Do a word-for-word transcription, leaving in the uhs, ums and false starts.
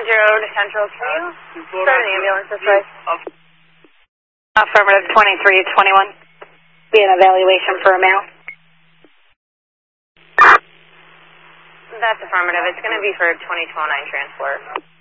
zero to Central. Can you start an ambulance this way? Affirmative twenty-three twenty-one. Be an evaluation for a male. That's affirmative. It's going to be for twenty twelve nine transport.